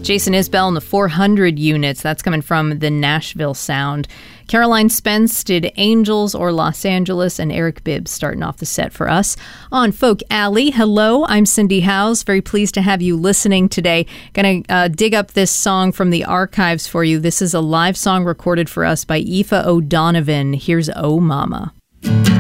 Jason Isbell and the 400 Units. That's coming from the Nashville Sound. Caroline Spence did Angels or Los Angeles, and Eric Bibb starting off the set for us on Folk Alley. Hello, I'm Cindy Howes. Very pleased to have you listening today. Going to dig up this song from the archives for you. This is a live song recorded for us by Aoife O'Donovan. Here's Oh Mama.